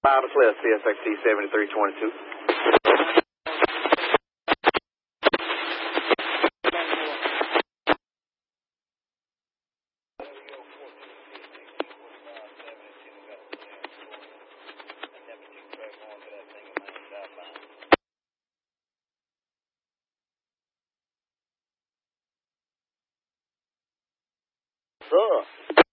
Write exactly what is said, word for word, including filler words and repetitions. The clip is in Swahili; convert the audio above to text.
Miles left, C S X T seventy-three twenty-two. Sir.